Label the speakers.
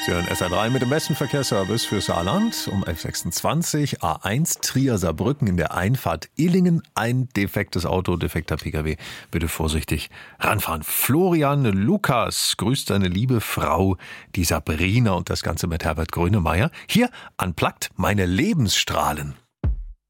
Speaker 1: Sie hören SR3 mit dem besten Verkehrsservice für Saarland um 11.26 A1 Trier-Saarbrücken in der Einfahrt Illingen. Ein defektes Auto, defekter Pkw. Bitte vorsichtig ranfahren. Florian Lukas grüßt seine liebe Frau, die Sabrina, und das Ganze mit Herbert Grönemeyer. Hier unplugged meine Lebensstrahlen.